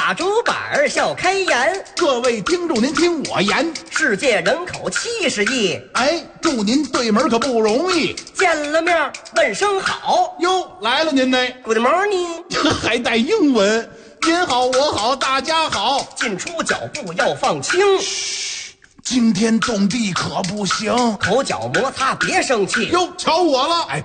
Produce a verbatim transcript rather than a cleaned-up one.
打竹板笑开颜。 各位听众，您听我言， 世界人口七十亿， 哎，祝您对门可不容易。 见了面问声好。 哟，来了您呢 Good morning， 还带英文。您好，我好，大家好。 进出脚步要放轻， 惊天动地可不行， 口角摩擦别生气。 哟，瞧我了，哎，